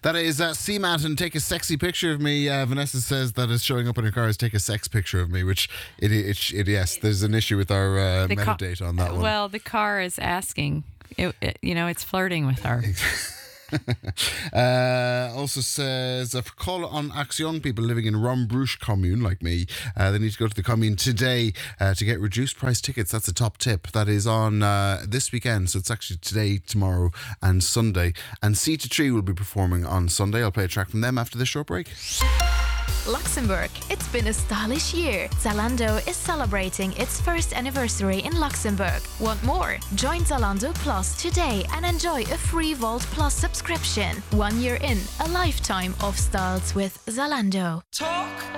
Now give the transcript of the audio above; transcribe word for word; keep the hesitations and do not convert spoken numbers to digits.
That is uh, C MAT and take a sexy picture of me. Uh, Vanessa says that is showing up in her car is take a sex picture of me, which it, it, it yes, there's an issue with our uh, The ca- metadata on that one. Well, the car is asking. It, it, you know, it's flirting with her. uh, also says, uh, for call on Axe young people living in Rombruch commune like me, uh, they need to go to the commune today uh, to get reduced price tickets. That's a top tip. That is on uh, this weekend, so it's actually today, tomorrow and Sunday. And C to Tree will be performing on Sunday. I'll play a track from them after this short break. Luxembourg. It's been a stylish year. Zalando is celebrating its first anniversary in Luxembourg. Want more? Join Zalando Plus today and enjoy a free Vault Plus subscription. One year in, a lifetime of styles with Zalando. Talk